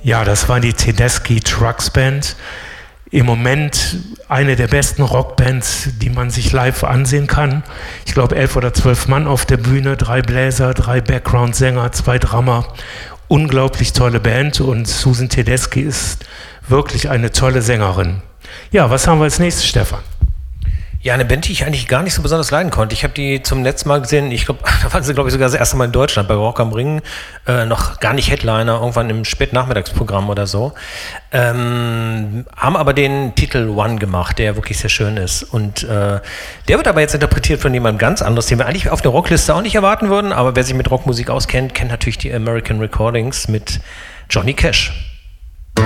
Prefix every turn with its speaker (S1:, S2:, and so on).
S1: Ja, das war die Tedeschi Trucks Band. Im Moment eine der besten Rockbands, die man sich live ansehen kann. Ich glaube 11 oder 12 Mann auf der Bühne, 3 Bläser, 3 Background-Sänger, 2 Drummer. Unglaublich tolle Band und Susan Tedeschi ist wirklich eine tolle Sängerin. Ja, was haben wir als nächstes, Stefan?
S2: Ja, eine Band, die ich eigentlich gar nicht so besonders leiden konnte. Ich habe die zum letzten Mal gesehen, ich glaube, da waren sie, glaube ich, sogar das erste Mal in Deutschland, bei Rock am Ring, noch gar nicht Headliner, irgendwann im Spätnachmittagsprogramm oder so. Haben aber den Titel One gemacht, der wirklich sehr schön ist. Und der wird aber jetzt interpretiert von jemandem ganz anderes, den wir eigentlich auf der Rockliste auch nicht erwarten würden, aber wer sich mit Rockmusik auskennt, kennt natürlich die American Recordings mit Johnny Cash.